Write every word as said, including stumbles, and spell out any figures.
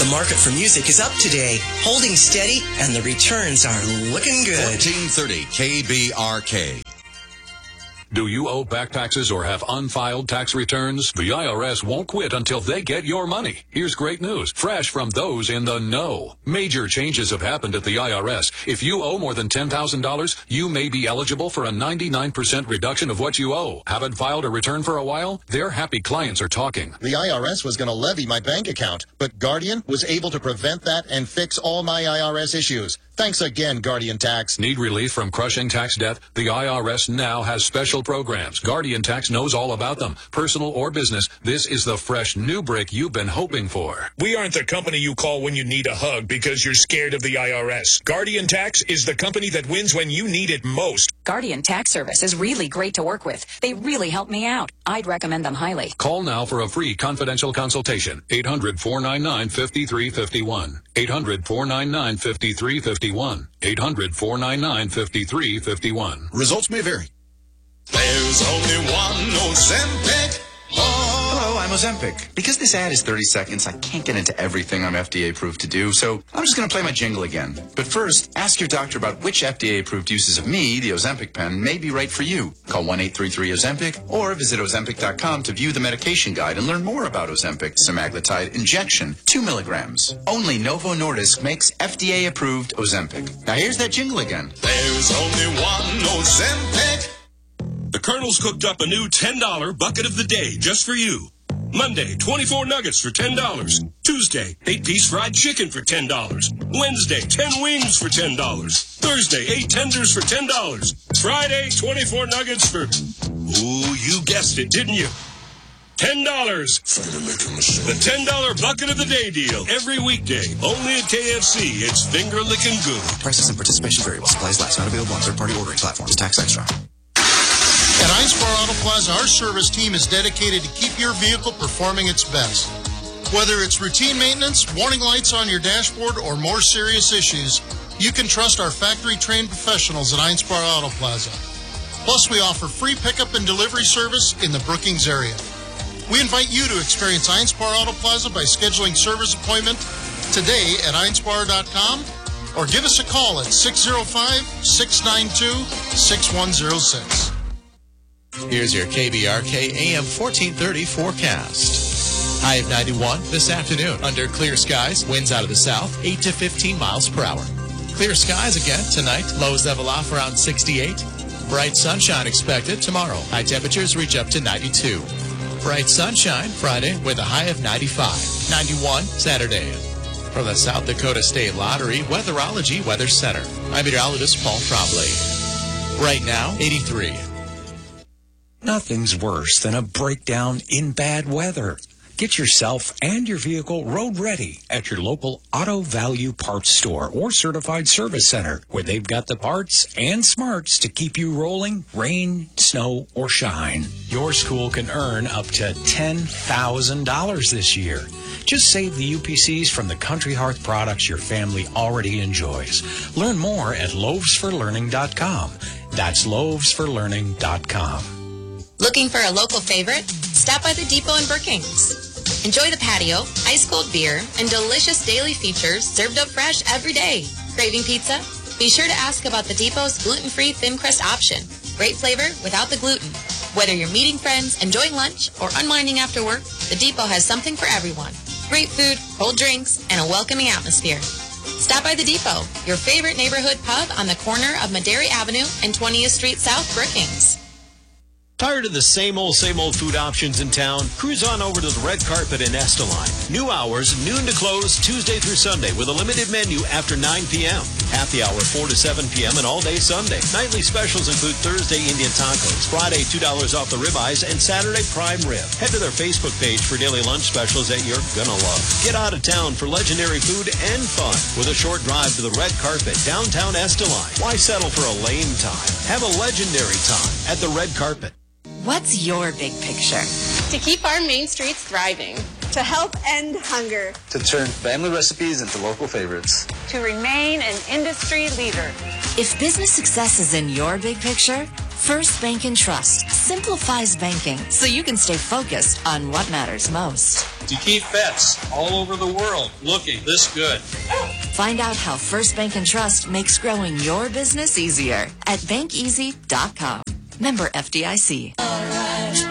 The market for music is up today, holding steady, and the returns are looking good. fourteen thirty K B R K. Do you owe back taxes or have unfiled tax returns? The I R S won't quit until they get your money. Here's great news, fresh from those in the know. Major changes have happened at the I R S. If you owe more than ten thousand dollars, you may be eligible for a ninety-nine percent reduction of what you owe. Haven't filed a return for a while? Their happy clients are talking. The I R S was going to levy my bank account, but Guardian was able to prevent that and fix all my I R S issues. Thanks again, Guardian Tax. Need relief from crushing tax debt? The I R S now has special programs. Guardian Tax knows all about them. Personal or business, this is the fresh new break you've been hoping for. We aren't the company you call when you need a hug because you're scared of the I R S. Guardian Tax is the company that wins when you need it most. Guardian Tax Service is really great to work with. They really help me out. I'd recommend them highly. Call now for a free confidential consultation. eight hundred, four nine nine, five three five one. eight hundred, four nine nine, five three five one. eight hundred, four nine nine, five three five one. Results may vary. There's only one Ozempic. Oh. Hello, I'm Ozempic. Because this ad is thirty seconds, I can't get into everything I'm F D A approved to do, so I'm just going to play my jingle again. But first, ask your doctor about which F D A approved uses of me, the Ozempic pen, may be right for you. Call one eight three three Ozempic or visit Ozempic dot com to view the medication guide and learn more about Ozempic semaglutide injection, two milligrams. Only Novo Nordisk makes F D A approved Ozempic. Now here's that jingle again. There's only one Ozempic. The Colonel's cooked up a new ten dollar bucket of the day just for you. Monday, twenty-four nuggets for ten dollars. Tuesday, eight piece fried chicken for ten dollars. Wednesday, ten wings for ten dollars. Thursday, eight tenders for ten dollars. Friday, twenty-four nuggets for... Ooh, you guessed it, didn't you? ten dollars. The ten dollar bucket of the day deal. Every weekday. Only at K F C. It's finger licking good. Prices and participation variable. Supplies last. Not available on third-party ordering platforms. Tax extra. At Einspar Auto Plaza, our service team is dedicated to keep your vehicle performing its best. Whether it's routine maintenance, warning lights on your dashboard, or more serious issues, you can trust our factory-trained professionals at Einspar Auto Plaza. Plus, we offer free pickup and delivery service in the Brookings area. We invite you to experience Einspar Auto Plaza by scheduling service appointment today at Einspar dot com or give us a call at six oh five, six nine two, six one oh six. Here's your K B R K A M fourteen thirty forecast. High of ninety-one this afternoon. Under clear skies, winds out of the south, eight to fifteen miles per hour. Clear skies again tonight. Lows level off around sixty-eight. Bright sunshine expected tomorrow. High temperatures reach up to ninety-two. Bright sunshine Friday with a high of ninety-five. ninety-one Saturday. From the South Dakota State Lottery Weatherology Weather Center, I'm meteorologist Paul Trombley. Right now, eighty-three. Nothing's worse than a breakdown in bad weather. Get yourself and your vehicle road ready at your local Auto Value Parts store or certified service center, where they've got the parts and smarts to keep you rolling, rain, snow, or shine. Your school can earn up to ten thousand dollars this year. Just save the U P Cs from the Country Hearth products your family already enjoys. Learn more at loaves for learning dot com. That's loaves for learning dot com. Looking for a local favorite? Stop by the Depot in Brookings. Enjoy the patio, ice-cold beer, and delicious daily features served up fresh every day. Craving pizza? Be sure to ask about the Depot's gluten-free thin crust option. Great flavor without the gluten. Whether you're meeting friends, enjoying lunch, or unwinding after work, the Depot has something for everyone. Great food, cold drinks, and a welcoming atmosphere. Stop by the Depot, your favorite neighborhood pub on the corner of Madera Avenue and twentieth Street South, Brookings. Tired of the same old, same old food options in town? Cruise on over to the Red Carpet in Esteline. New hours, noon to close, Tuesday through Sunday, with a limited menu after nine p.m. Happy hour, four to seven p.m. and all day Sunday. Nightly specials include Thursday Indian tacos, Friday two dollars off the ribeyes, and Saturday prime rib. Head to their Facebook page for daily lunch specials that you're gonna love. Get out of town for legendary food and fun with a short drive to the Red Carpet, downtown Esteline. Why settle for a lame time? Have a legendary time at the Red Carpet. What's your big picture? To keep our main streets thriving. To help end hunger. To turn family recipes into local favorites. To remain an industry leader. If business success is in your big picture, First Bank and Trust simplifies banking so you can stay focused on what matters most. to keep vets all over the world looking this good. Find out how First Bank and Trust makes growing your business easier at bank easy dot com. Member F D I C.